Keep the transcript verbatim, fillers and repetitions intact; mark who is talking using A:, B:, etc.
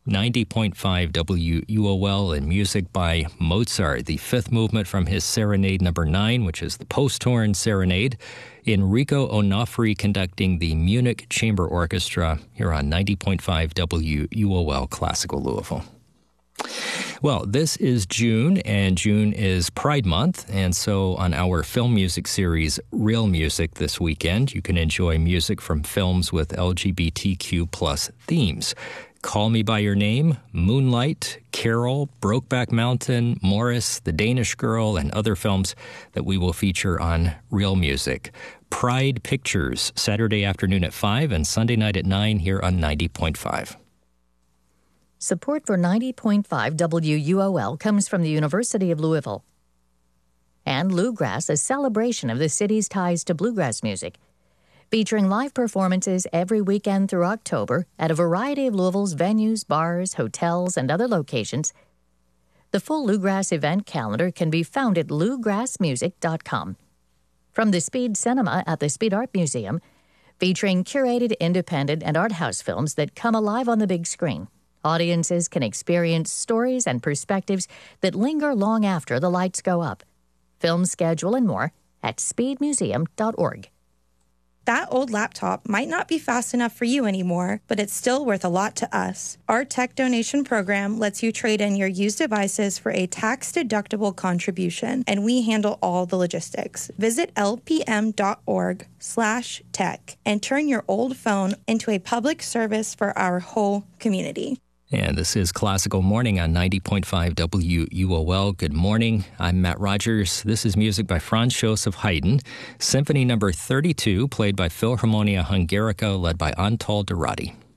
A: ninety point five W U O L and music by Mozart, the fifth movement from his Serenade number nine, which is the post-horn Serenade. Enrico Onofri conducting the Munich Chamber Orchestra here on ninety point five W U O L Classical Louisville. Well, this is June, and June is Pride Month, and so on our film music series, Real Music, this weekend, you can enjoy music from films with L G B T Q plus themes. Call Me By Your Name, Moonlight, Carol, Brokeback Mountain, Morris, The Danish Girl, and other films that we will feature on Real Music. Pride Pictures, Saturday afternoon at five and Sunday night at nine here on ninety point five.
B: Support for ninety point five W U O L comes from the University of Louisville. And Bluegrass, a celebration of the city's ties to bluegrass music, featuring live performances every weekend through October at a variety of Louisville's venues, bars, hotels, and other locations. The full Bluegrass event calendar can be found at bluegrass music dot com. From the Speed Cinema at the Speed Art Museum, featuring curated independent and art house films that come alive on the big screen, audiences can experience stories and perspectives that linger long after the lights go up. Film schedule and more at speed museum dot org.
C: That old laptop might not be fast enough for you anymore, but it's still worth a lot to us. Our tech donation program lets you trade in your used devices for a tax-deductible contribution, and we handle all the logistics. Visit lpm.org slash tech and turn your old phone into a public service for our whole community.
A: And this is Classical Morning on ninety point five W U O L. Good morning. I'm Matt Rogers. This is music by Franz Joseph Haydn, Symphony number thirty-two, played by Philharmonia Hungarica, led by Antal Dorati.